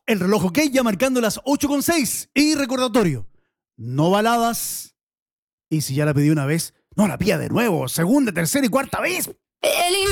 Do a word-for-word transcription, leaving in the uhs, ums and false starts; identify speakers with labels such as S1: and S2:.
S1: El reloj OK ya marcando las ocho con seis. Y recordatorio, no baladas. Y si ya la pedí una vez, no la pida de nuevo, segunda, tercera y cuarta vez.
S2: El